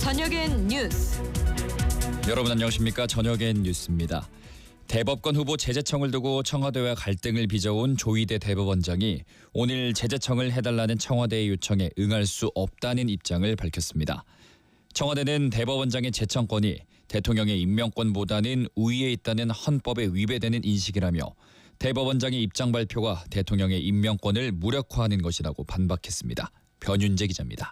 저녁엔 뉴스. 여러분 안녕하십니까? 저녁엔 뉴스입니다. 대법관 후보 제재청을 두고 청와대와 갈등을 빚어온 조희대 대법원장이 오늘 제재청을 해달라는 청와대의 요청에 응할 수 없다는 입장을 밝혔습니다. 청와대는 대법원장의 제청권이 대통령의 임명권보다는 우위에 있다는 헌법에 위배되는 인식이라며 대법원장의 입장 발표가 대통령의 임명권을 무력화하는 것이라고 반박했습니다. 변윤재 기자입니다.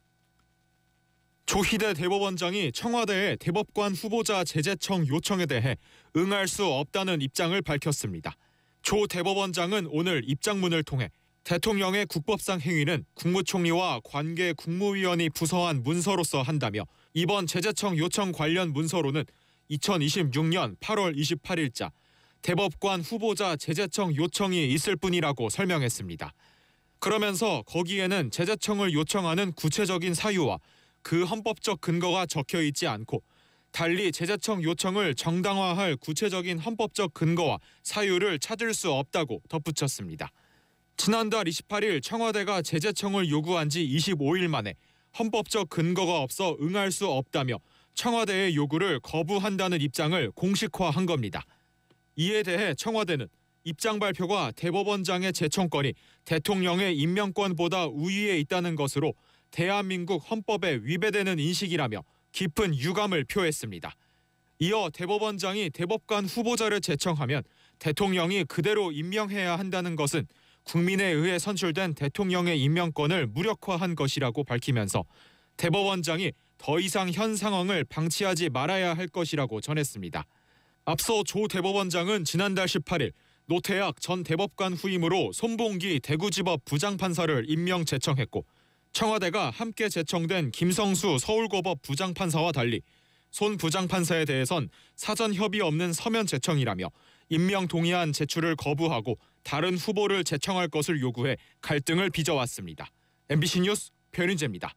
조희대 대법원장이 청와대의 대법관 후보자 제재청 요청에 대해 응할 수 없다는 입장을 밝혔습니다. 조 대법원장은 오늘 입장문을 통해 대통령의 국법상 행위는 국무총리와 관계 국무위원이 부서한 문서로서 한다며 이번 제재청 요청 관련 문서로는 2026년 8월 28일자 대법관 후보자 제재청 요청이 있을 뿐이라고 설명했습니다. 그러면서 거기에는 제재청을 요청하는 구체적인 사유와 그 헌법적 근거가 적혀 있지 않고 달리 제재청 요청을 정당화할 구체적인 헌법적 근거와 사유를 찾을 수 없다고 덧붙였습니다. 지난달 28일 청와대가 제재청을 요구한 지 25일 만에 헌법적 근거가 없어 응할 수 없다며 청와대의 요구를 거부한다는 입장을 공식화한 겁니다. 이에 대해 청와대는 입장 발표가 대법원장의 제청권이 대통령의 임명권보다 우위에 있다는 것으로 대한민국 헌법에 위배되는 인식이라며 깊은 유감을 표했습니다. 이어 대법원장이 대법관 후보자를 제청하면 대통령이 그대로 임명해야 한다는 것은 국민에 의해 선출된 대통령의 임명권을 무력화한 것이라고 밝히면서 대법원장이 더 이상 현 상황을 방치하지 말아야 할 것이라고 전했습니다. 앞서 조 대법원장은 지난달 18일 노태악 전 대법관 후임으로 손봉기 대구지법 부장판사를 임명 제청했고 청와대가 함께 제청된 김성수 서울고법 부장판사와 달리 손 부장판사에 대해선 사전 협의 없는 서면 제청이라며 임명 동의안 제출을 거부하고 다른 후보를 제청할 것을 요구해 갈등을 빚어왔습니다. MBC 뉴스 변윤재입니다.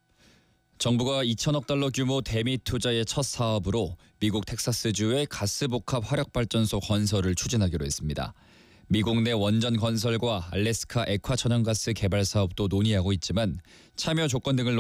정부가 2천억 달러 규모 대미 투자의 첫 사업으로 미국 텍사스주의 가스복합 화력발전소 건설을 추진하기로 했습니다. 미국 내 원전 건설과 알래스카 액화 천연가스 개발 사업도 논의하고 있지만 참여 조건 등을